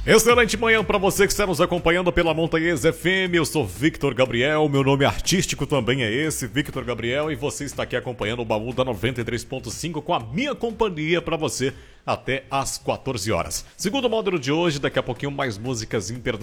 Excelente manhã para você que está nos acompanhando pela Montanhesa FM. Eu sou Victor Gabriel, meu nome artístico também é esse, Victor Gabriel, e você está aqui acompanhando o Baú da 93.5 com a minha companhia para você até às 14 horas. Segundo módulo de hoje, daqui a pouquinho mais músicas internacionais.